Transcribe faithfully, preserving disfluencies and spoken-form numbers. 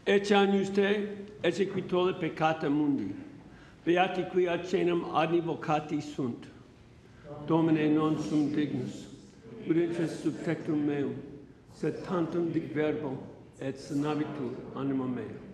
Ecce agnus te, ecce qui tolle peccata mundi. Beati qui ad cenam advocati sunt. Domine non sum dignus, udentis sub tectum meum, sed tantum dic verbo et sanabitur anima mea.